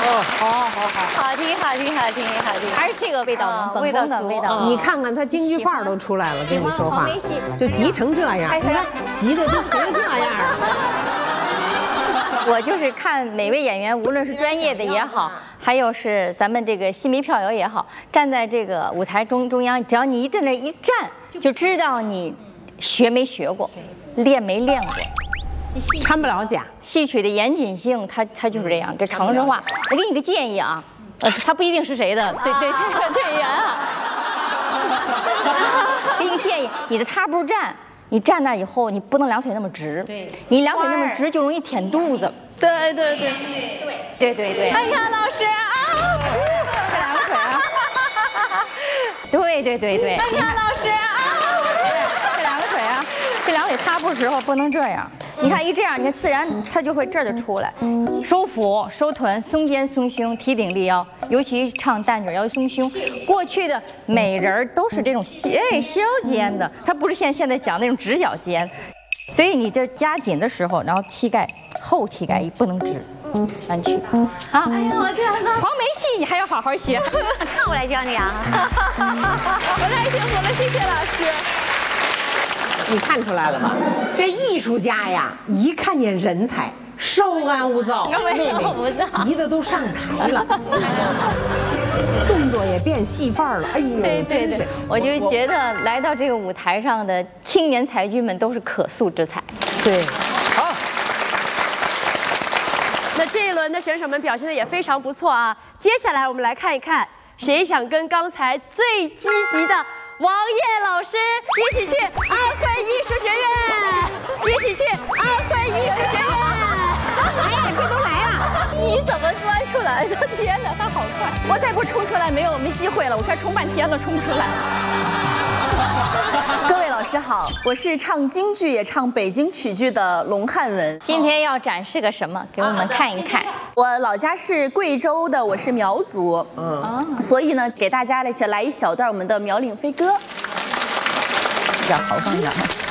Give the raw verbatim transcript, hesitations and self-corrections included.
哦，好，好，好， 好听，好听，好听，好听， 还是这个味道， 味道的味道。 你看看他京剧范儿都出来了，跟你说话，就急成这样，你看急的都成这样了。 我就是看每位演员，无论是专业的也好，还有是咱们这个戏迷票友也好，站在这个舞台中中央，只要你一在那一站，就知道你学没学过，练没练过， 掺不了假。 戏曲的严谨性，它它就是这样。这诚实话，我给你个建议啊，呃，他不一定是谁的，对对对对员啊，给你个建议，你的踏步站。 你站那以后，你不能两腿那么直，对，你两腿那么直就容易舔肚子。 对对对对对对。 哎呀，老师啊！ 这两个腿啊！对对对对。 哎呀，老师啊！ 这两个腿啊，这两腿踏步的时候不能这样。你看一这样，你看自然它就会这儿就出来。收腹、收臀、松肩、松胸、提顶立腰，尤其唱旦角要松胸。过去的美人儿都是这种哎削肩的，它不是现现在讲那种直角肩。所以你这夹紧的时候，然后膝盖后膝盖不能直，弯曲。啊！哎呀，我天哪！黄梅戏你还要好好学， 唱我来教你啊！ 我太辛苦了，谢谢老师。 你看出来了吧？这艺术家呀，一看见人才，稍安勿躁，妹妹急得都上台了，动作也变戏范儿了。哎呦， 对对对，我就觉得来到这个舞台上的青年才俊们都是可塑之才。 对， 好。 那这一轮的选手们表现的也非常不错啊。接下来我们来看一看，谁想跟刚才最积极的 王烨老师一起去安徽艺术学院，一起去安徽艺术学院。 哎呀，这都来了！ 你怎么钻出来的？天哪，他好快！ 我再不冲出来，没有没机会了。我快冲半天了，冲不出来。各位老师好，我是唱京剧也唱北京曲剧的龙汉文。 今天要展示个什么？给我们看一看。 我老家是贵州的，我是苗族，嗯，所以呢，给大家来来一小段我们的苗岭飞歌，比较豪放一点。